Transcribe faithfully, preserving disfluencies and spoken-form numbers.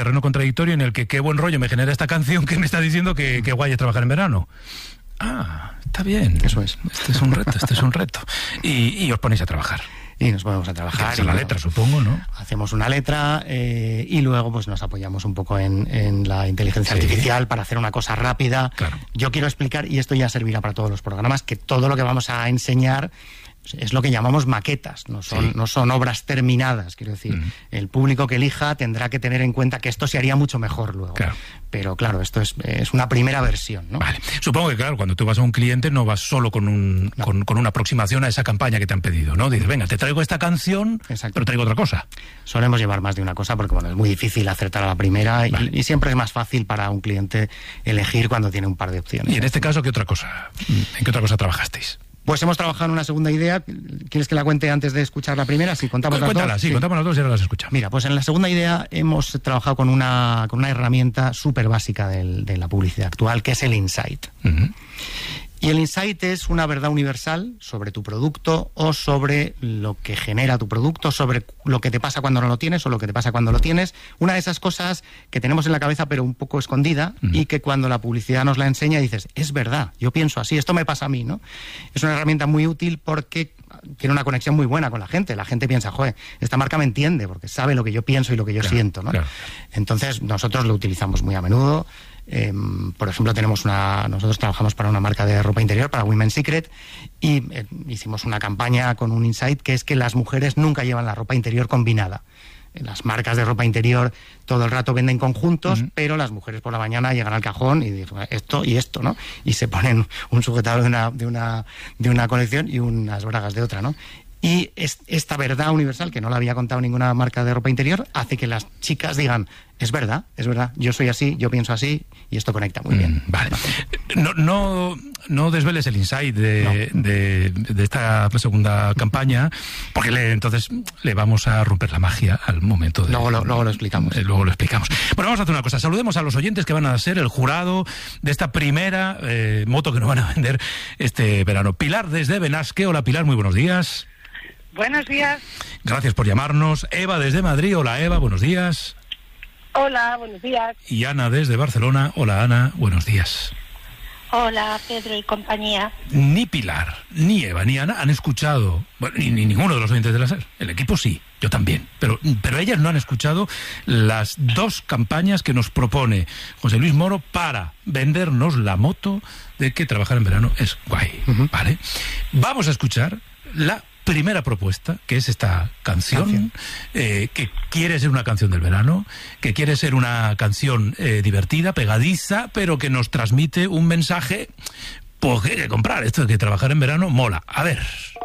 terreno contradictorio en el que qué buen rollo me genera esta canción que me está diciendo que, que guay es trabajar en verano. Ah, está bien. Eso es. Este es un reto, este es un reto. Y, y os ponéis a trabajar. Y nos ponemos a trabajar. Y la letra, supongo, ¿no? Hacemos una letra eh, y luego pues nos apoyamos un poco en, en la inteligencia sí. artificial para hacer una cosa rápida. Claro. Yo quiero explicar, y esto ya servirá para todos los programas, que todo lo que vamos a enseñar es lo que llamamos maquetas, no son, sí. no son obras terminadas, quiero decir. Mm. El público que elija tendrá que tener en cuenta que esto se haría mucho mejor luego. Claro. Pero claro, esto es, es una primera versión, ¿no? Vale. Supongo que, claro, cuando tú vas a un cliente no vas solo con, un, no. con, con una aproximación a esa campaña que te han pedido, ¿no? Dices, venga, te traigo esta canción, Exacto. pero traigo otra cosa. Solemos llevar más de una cosa porque, bueno, es muy difícil acertar a la primera vale. y, y siempre es más fácil para un cliente elegir cuando tiene un par de opciones. ¿Y en este caso qué otra cosa? ¿En qué otra cosa trabajasteis? Pues hemos trabajado en una segunda idea. ¿Quieres que la cuente antes de escuchar la primera? Si contamos las Cuéntala, dos. sí, sí, contamos las dos y ahora las escuchamos. Mira, pues en la segunda idea hemos trabajado con una, con una herramienta súper básica del, de la publicidad actual, que es el Insight. Uh-huh. Y el Insight es una verdad universal sobre tu producto o sobre lo que genera tu producto, sobre lo que te pasa cuando no lo tienes o lo que te pasa cuando lo tienes. Una de esas cosas que tenemos en la cabeza pero un poco escondida uh-huh. y que cuando la publicidad nos la enseña dices, es verdad, yo pienso así, esto me pasa a mí, ¿no? Es una herramienta muy útil porque tiene una conexión muy buena con la gente. La gente piensa, joder, esta marca me entiende porque sabe lo que yo pienso y lo que yo claro, siento, ¿no? Claro. Entonces nosotros lo utilizamos muy a menudo. Eh, por ejemplo, tenemos una, nosotros trabajamos para una marca de ropa interior, para Women's Secret, y eh, hicimos una campaña con un insight que es que las mujeres nunca llevan la ropa interior combinada. Las marcas de ropa interior todo el rato venden conjuntos, uh-huh. pero las mujeres por la mañana llegan al cajón y dicen esto y esto, ¿no? Y se ponen un sujetador de una, de una, de una colección y unas bragas de otra, ¿no? Y es, esta verdad universal, que no la había contado ninguna marca de ropa interior, hace que las chicas digan, es verdad, es verdad, yo soy así, yo pienso así, y esto conecta muy bien. Mm, vale. No, no, no desveles el insight de, no. de, de esta segunda campaña, porque le, entonces le vamos a romper la magia al momento de... Luego lo, luego lo explicamos. Eh, luego lo explicamos. Bueno, vamos a hacer una cosa. Saludemos a los oyentes que van a ser el jurado de esta primera eh, moto que nos van a vender este verano. Pilar desde Benasque. Hola, Pilar, muy buenos días. Buenos días. Gracias por llamarnos. Eva desde Madrid. Hola, Eva, buenos días. Hola, buenos días. Y Ana desde Barcelona. Hola, Ana, buenos días. Hola, Pedro y compañía. Ni Pilar, ni Eva, ni Ana han escuchado, bueno, ni, ni ninguno de los oyentes de la SER. El equipo sí, yo también. Pero, pero ellas no han escuchado las dos campañas que nos propone José Luis Moro para vendernos la moto de que trabajar en verano es guay. Uh-huh. ¿Vale? Vamos a escuchar la primera propuesta, que es esta canción, canción. Eh, que quiere ser una canción del verano, que quiere ser una canción eh, divertida, pegadiza, pero que nos transmite un mensaje, pues que hay que comprar, esto de que trabajar en verano mola. A ver...